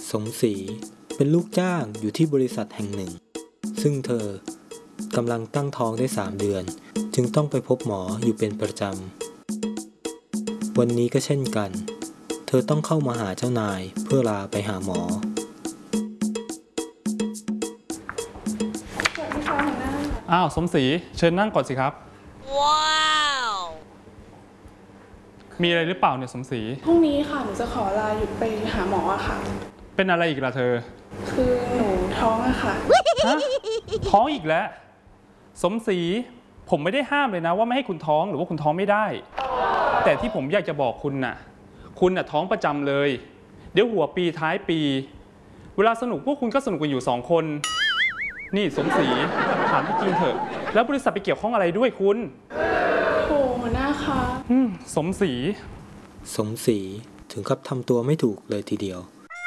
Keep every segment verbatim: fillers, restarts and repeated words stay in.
สมศรีเป็นลูกจ้างอยู่ที่บริษัทแห่งหนึ่งซึ่งเธอกำลังตั้งท้องได้สามเดือนจึงต้องไปพบหมออยู่เป็นประจำวันนี้ก็เช่นกันเธอต้องเข้ามาหาเจ้านายเพื่อลาไปหาหมออ้าวสมศรีเชิญนั่งก่อนสิครับว้าวมีอะไรหรือเปล่าเนี่ยสมศรีพรุ่งนี้ค่ะหนูจะขอลาหยุดไปหาหมออะค่ะเป็นอะไรอีกล่ะเธอคือหนูท้องอะค่ะฮะท้องอีกแล้วสมศรีผมไม่ได้ห้ามเลยนะว่าไม่ให้คุณท้องหรือว่าคุณท้องไม่ได้แต่ที่ผมอยากจะบอกคุณน่ะคุณน่ะท้องประจำเลยเดี๋ยวหัวปีท้ายปีเวลาสนุกพวกคุณก็สนุกกันอยู่สองคนนี่สมศรีถามจริงเถอะแล้วบริษัทไปเกี่ยวข้องอะไรด้วยคุณโหหัวหน้าคะสมศรีสมศรีถึงกับทำตัวไม่ถูกเลยทีเดียว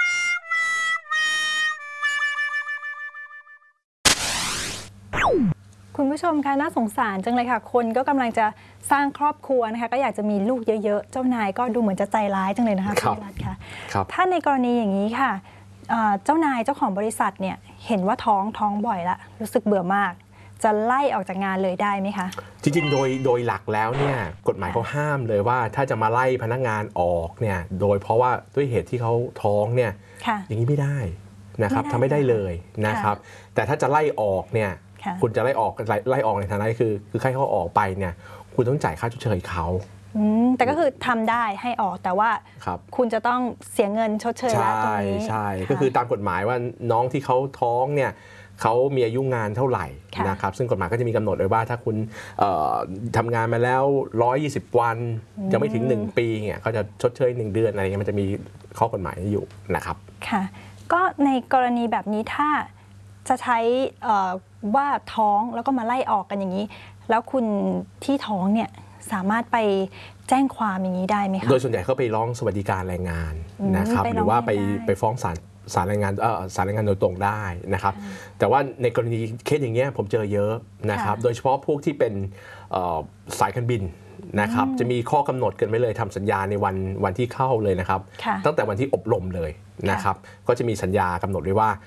คุณผู้ชมคะน่าสงสารจังเลยค่ะคนก็กำลังจะสร้างครอบครัวนะคะก็อยากจะมีลูกเยอะๆเจ้านายก็ดูเหมือนจะใจร้ายจังเลยนะคะพี่รัฐค่ะถ้าในกรณีอย่างนี้ค่ะเจ้านายเจ้าของบริษัทเนี่ยเห็นว่าท้องท้องบ่อยละรู้สึกเบื่อมากจะไล่ออกจากงานเลยได้ไหมคะจริงๆโดยโดยหลักแล้วเนี่ยกฎหมายเขาห้ามเลยว่าถ้าจะมาไล่พนักงานออกเนี่ยโดยเพราะว่าด้วยเหตุที่เขาท้องเนี่ยอย่างนี้ไม่ได้นะครับทำไม่ได้เลยนะครับแต่ถ้าจะไล่ออกเนี่ยคุณจะไล่ออกไล่ออกในฐานะคือคือให้เขาออกไปเนี่ยคุณต้องจ่ายค่าชดเชยเขาแต่ก็คือทำได้ให้ออกแต่ว่าคุณจะต้องเสียเงินชดเชยแล้วตรงนี้ใช่ก็คือตามกฎหมายว่าน้องที่เขาท้องเนี่ยเขามีอายุงานเท่าไหร่นะครับซึ่งกฎหมายก็จะมีกำหนดไว้ว่าถ้าคุณทำงานมาแล้วหนึ่งร้อยยี่สิบวันยังไม่ถึงหนึ่งปีเนี่ยเขาจะชดเชยหนึ่งเดือนอะไรเงี้ยมันจะมีข้อกฎหมายอยู่นะครับค่ะก็ในกรณีแบบนี้ถ้าจะใช้ว่าท้องแล้วก็มาไล่ออกกันอย่างนี้แล้วคุณที่ท้องเนี่ยสามารถไปแจ้งความอย่างนี้ได้ไหมคะโดยส่วนใหญ่เขาไปร้องสวัสดิการแรงงานนะครับหรือว่าไปไปฟ้องศาลศาลแรงงานเออศาลแรงงานโดยตรงได้นะครับแต่ว่าในกรณีเคสอย่างเงี้ยผมเจอเยอะนะครับโดยเฉพาะพวกที่เป็นสายการบินนะครับจะมีข้อกำหนดกันไว้เลยทำสัญญาในวันวันที่เข้าเลยนะครับตั้งแต่วันที่อบรมเลยนะครับก็จะมีสัญญากำหนดไว้ว่า